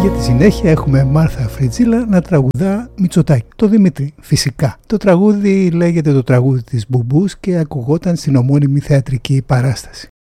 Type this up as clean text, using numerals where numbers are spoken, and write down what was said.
Για τη συνέχεια έχουμε Μάρθα Φριτζίλα να τραγουδά Μητσοτάκη. Το Δημήτρη, φυσικά. Το τραγούδι λέγεται το τραγούδι της Μπουμπούς και ακουγόταν στην ομώνυμη θεατρική παράσταση.